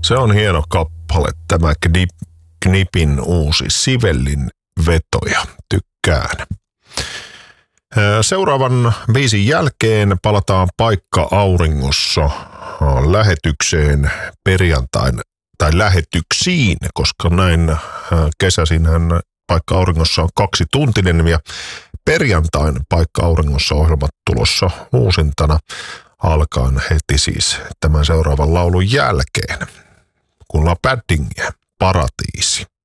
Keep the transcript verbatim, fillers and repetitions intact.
Se on hieno kappale, tämä Knip, Knipin uusi Sivellin vetoja. Tykkään. Seuraavan biisin jälkeen palataan Paikka auringossa lähetykseen perjantain tai lähetyksiin, koska näin kesäisinhän Paikka auringossa on kaksituntinen ja perjantain Paikka auringossa ohjelmat tulossa uusintana alkaen heti siis tämän seuraavan laulun jälkeen. Kuullaan Paddingia, Paratiisi.